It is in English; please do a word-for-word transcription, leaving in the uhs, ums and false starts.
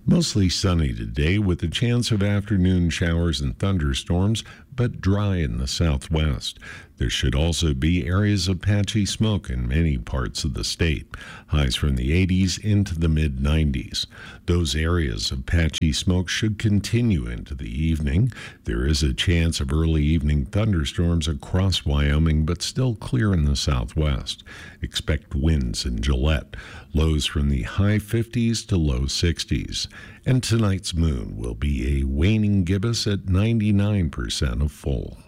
Mostly sunny today with a chance of afternoon showers and thunderstorms, but dry in the southwest. There should also be areas of patchy smoke in many parts of the state. Highs from the eighties into the mid nineties. Those areas of patchy smoke should continue into the evening. There is a chance of early evening thunderstorms across Wyoming, but still clear in the southwest. Expect winds in Gillette. Lows from the high fifties to low sixties. And tonight's moon will be a waning gibbous at ninety-nine percent of full.